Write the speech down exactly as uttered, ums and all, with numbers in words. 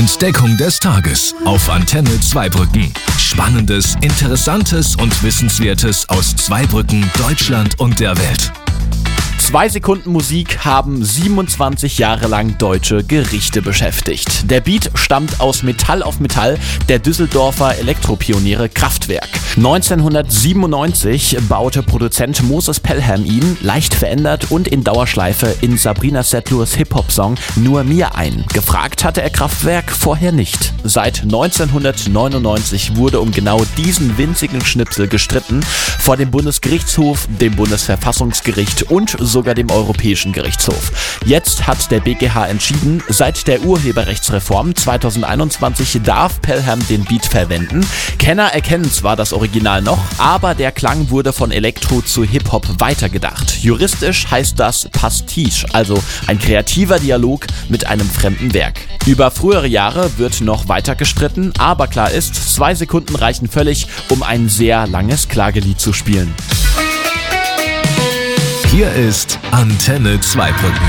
Entdeckung des Tages auf Antenne Zweibrücken. Spannendes, Interessantes und Wissenswertes aus Zweibrücken, Deutschland und der Welt. Zwei Sekunden Musik haben siebenundzwanzig Jahre lang deutsche Gerichte beschäftigt. Der Beat stammt aus Metall auf Metall der Düsseldorfer Elektropioniere Kraftwerk. neunzehnhundertsiebenundneunzig baute Produzent Moses Pelham ihn, leicht verändert und in Dauerschleife, in Sabrina Settlurs Hip-Hop-Song Nur mir ein. Gefragt hatte er Kraftwerk vorher nicht. Seit neunzehnhundertneunundneunzig wurde um genau diesen winzigen Schnipsel gestritten vor dem Bundesgerichtshof, dem Bundesverfassungsgericht und sogar dem Europäischen Gerichtshof. Jetzt hat der B G H entschieden, seit der Urheberrechtsreform zweitausendeinundzwanzig darf Pelham den Beat verwenden. Kenner erkennen zwar das Original noch, aber der Klang wurde von Elektro zu Hip-Hop weitergedacht. Juristisch heißt das Pastiche, also ein kreativer Dialog mit einem fremden Werk. Über frühere Jahre wird noch weiter gestritten, aber klar ist, zwei Sekunden reichen völlig, um ein sehr langes Klagelied zu spielen. Hier ist Antenne Zweibrücken.